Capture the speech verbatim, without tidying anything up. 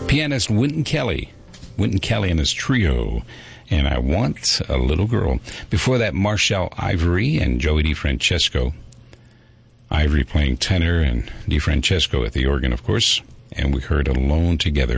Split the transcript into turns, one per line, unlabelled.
Pianist Wynton Kelly. Wynton Kelly and his trio. And I Want a Little Girl. Before that, Marshall Ivory and Joey DeFrancesco. Ivory playing tenor and DeFrancesco at the organ, of course. And we heard Alone Together.